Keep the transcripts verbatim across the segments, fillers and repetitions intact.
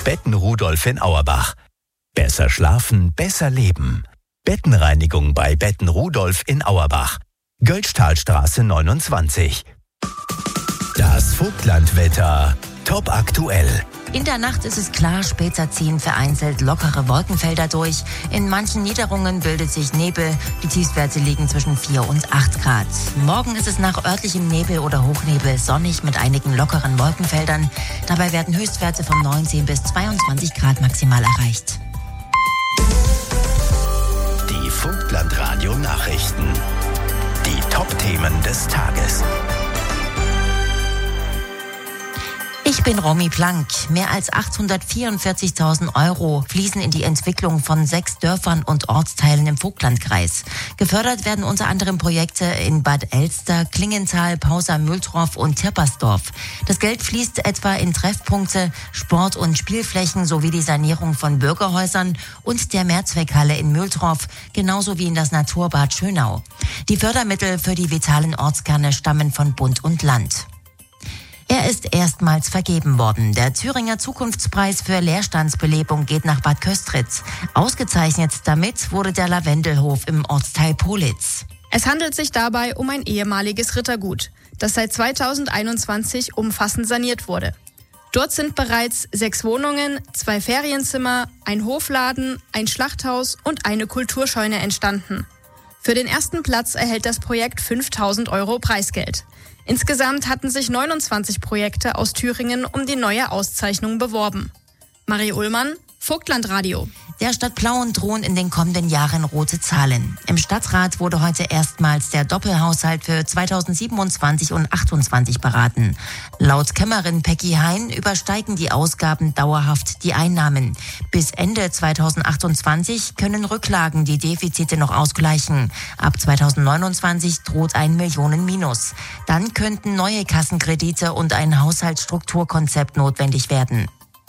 Betten Rudolf in Auerbach. Besser schlafen, besser leben. Bettenreinigung bei Betten Rudolf in Auerbach. Göllstahlstraße neunundzwanzig. Das Vogtlandwetter. Top aktuell. In der Nacht ist es klar, später ziehen vereinzelt lockere Wolkenfelder durch. In manchen Niederungen bildet sich Nebel. Die Tiefstwerte liegen zwischen vier und acht Grad. Morgen ist es nach örtlichem Nebel oder Hochnebel sonnig mit einigen lockeren Wolkenfeldern. Dabei werden Höchstwerte von neunzehn bis zweiundzwanzig Grad maximal erreicht. Die Vogtlandradio Nachrichten. Die Top-Themen des Tages. Ich bin Romy Plank. Mehr als achthundertvierundvierzigtausend Euro fließen in die Entwicklung von sechs Dörfern und Ortsteilen im Vogtlandkreis. Gefördert werden unter anderem Projekte in Bad Elster, Klingenthal, Pausa-Mühldorf und Tirpersdorf. Das Geld fließt etwa in Treffpunkte, Sport- und Spielflächen sowie die Sanierung von Bürgerhäusern und der Mehrzweckhalle in Mühldorf, genauso wie in das Naturbad Schönau. Die Fördermittel für die vitalen Ortskerne stammen von Bund und Land. Er ist erstmals vergeben worden. Der Thüringer Zukunftspreis für Leerstandsbelebung geht nach Bad Köstritz. Ausgezeichnet damit wurde der Lavendelhof im Ortsteil Politz. Es handelt sich dabei um ein ehemaliges Rittergut, das seit zweitausendeinundzwanzig umfassend saniert wurde. Dort sind bereits sechs Wohnungen, zwei Ferienzimmer, ein Hofladen, ein Schlachthaus und eine Kulturscheune entstanden. Für den ersten Platz erhält das Projekt fünftausend Euro Preisgeld. Insgesamt hatten sich neunundzwanzig Projekte aus Thüringen um die neue Auszeichnung beworben. Marie Ullmann, Vogtlandradio. Der Stadt Plauen drohen in den kommenden Jahren rote Zahlen. Im Stadtrat wurde heute erstmals der Doppelhaushalt für zweitausendsiebenundzwanzig und achtundzwanzig beraten. Laut Kämmerin Peggy Hein übersteigen die Ausgaben dauerhaft die Einnahmen. Bis Ende zweitausendachtundzwanzig können Rücklagen die Defizite noch ausgleichen. Ab zweitausendneunundzwanzig droht ein Millionenminus. Dann könnten neue Kassenkredite und ein Haushaltsstrukturkonzept notwendig werden.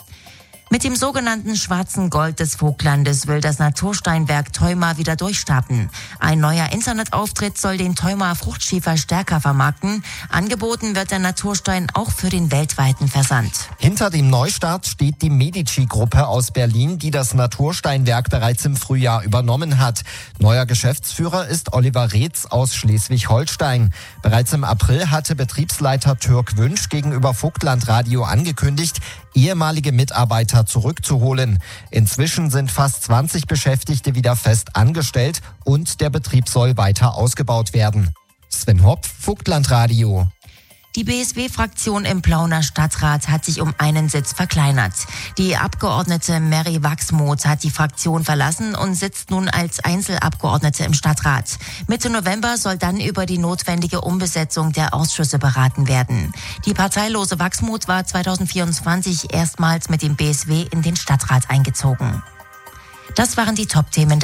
Mit dem sogenannten schwarzen Gold des Vogtlandes will das Natursteinwerk Theuma wieder durchstarten. Ein neuer Internetauftritt soll den Theuma Fruchtschiefer stärker vermarkten. Angeboten wird der Naturstein auch für den weltweiten Versand. Hinter dem Neustart steht die Medici-Gruppe aus Berlin, die das Natursteinwerk bereits im Frühjahr übernommen hat. Neuer Geschäftsführer ist Oliver Reetz aus Schleswig-Holstein. Bereits im April hatte Betriebsleiter Türk Wünsch gegenüber Vogtlandradio angekündigt, ehemalige Mitarbeiter zurückzuholen. Inzwischen sind fast zwanzig Beschäftigte wieder fest angestellt und der Betrieb soll weiter ausgebaut werden. Sven Hopp, Vogtlandradio. Die B S W-Fraktion im Plauner Stadtrat hat sich um einen Sitz verkleinert. Die Abgeordnete Mary Wachsmuth hat die Fraktion verlassen und sitzt nun als Einzelabgeordnete im Stadtrat. Mitte November soll dann über die notwendige Umbesetzung der Ausschüsse beraten werden. Die parteilose Wachsmuth war zweitausendvierundzwanzig erstmals mit dem B S W in den Stadtrat eingezogen. Das waren die Top-Themen des